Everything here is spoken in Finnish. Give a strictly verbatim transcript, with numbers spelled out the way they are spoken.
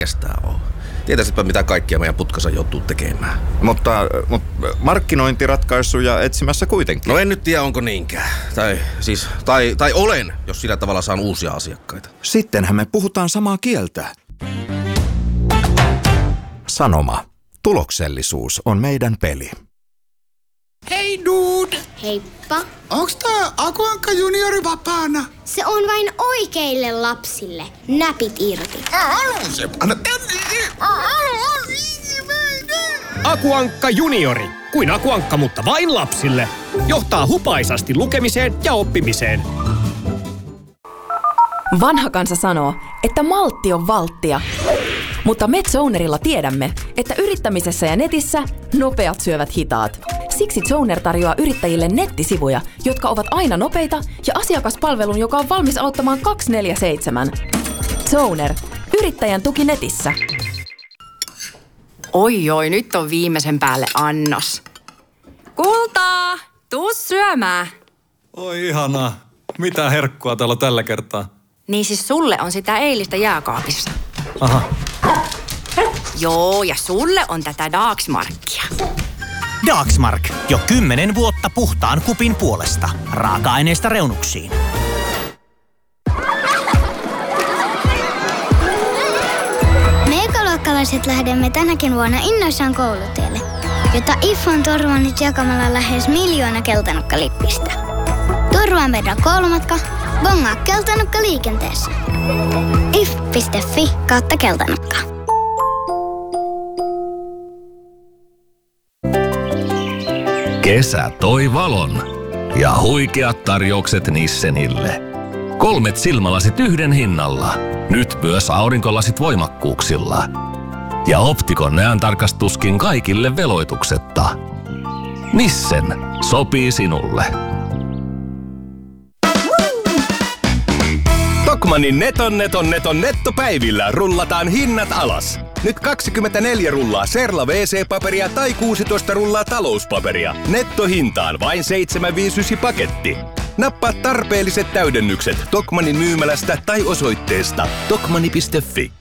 kestää ole. Tietäisitpä mitä kaikkia meidän putkassa joutuu tekemään. Mutta, mutta markkinointiratkaisuja etsimässä kuitenkin. No en nyt tiedä, onko niinkään. Tai siis, tai, tai olen, jos sillä tavalla saan uusia asiakkaita. Sittenhän me puhutaan samaa kieltä. Sanoma. Tuloksellisuus on meidän peli. Hei dude! Heippa. Onks tää Aku Ankka juniori vapaana? Se on vain oikeille lapsille. Näpit irti. Mä haluun se. Anna tänne. Mä haluun. Aku Ankka juniori. Kuin Aku Ankka, mutta vain lapsille. Johtaa hupaisasti lukemiseen ja oppimiseen. Vanha kansa sanoo, että maltti on valttia. Mutta me Zonerilla tiedämme, että yrittämisessä ja netissä nopeat syövät hitaat. Siksi Zoner tarjoaa yrittäjille nettisivuja, jotka ovat aina nopeita ja asiakaspalvelun, joka on valmis auttamaan kaksikymmentäneljä seitsemän. Zoner. Yrittäjän tuki netissä. Oi oi, nyt on viimeisen päälle annos. Kultaa, tuu syömään. Oi ihanaa. Mitä herkkua täällä tällä kertaa? Niin siis sulle on sitä eilistä jääkaapissa. Aha. Joo, ja sulle on tätä Dagsmarkia. Dagsmark. Jo kymmenen vuotta puhtaan kupin puolesta. Raaka-aineista reunuksiin. Me ekaluokkalaiset lähdemme tänäkin vuonna innoissaan kouluteille, jota I F on turvannut jakamalla lähes miljoona keltanukkalippistä. Turvaa meidän koulumatka, bongaa keltanukka liikenteessä. if piste fi kautta keltanukka. Kesä toi valon ja huikeat tarjoukset Nissenille. Kolmet silmälasit yhden hinnalla. Nyt myös aurinkolasit voimakkuuksilla. Ja Optikon näöntarkastuskin kaikille veloituksetta. Nissen sopii sinulle. Tokmannin neton neton neton nettopäivillä rullataan hinnat alas. Nyt kaksikymmentäneljä rullaa Serla W C-paperia tai kuusitoista rullaa talouspaperia. Nettohintaan vain seitsemän viisikymmentäyhdeksän paketti. Nappaa tarpeelliset täydennykset Tokmannin myymälästä tai osoitteesta tokmanni piste fi.